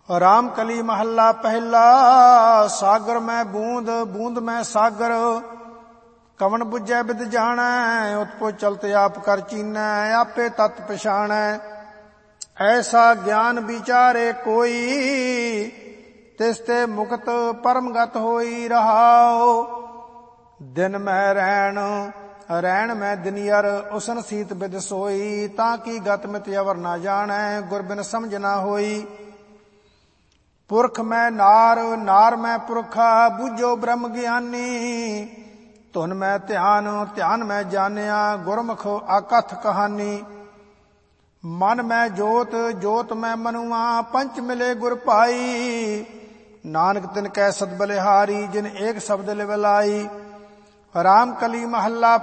राम कली महला पहला। सागर में बूंद बूंद में सागर, कवन बुझै बिद जाणै। उत्पो चलत आप कर चीनै, आपे तत् पछाणै। ऐसा ज्ञान विचारे कोई, तिसते मुक्त परमगत होई। रहाओ दिन में रैण, रैण में दिनियर, उसन सीत बिद सोई। ताकि गत मित अवर ना जाणै, गुर बिन समझ ना होई। पुरख में नार, नार में पुरखा, बूझो ब्रह्म ज्ञानी। धुन में ध्यान, ध्यान में जानिया, गुरमुख आकथ कहानी। मन में जोत, जोत में मनुआ, पंच मिले गुर पाई। नानक तिन कै सद बलिहारी, जिन एक शब्द लिवलाई। राम कली महला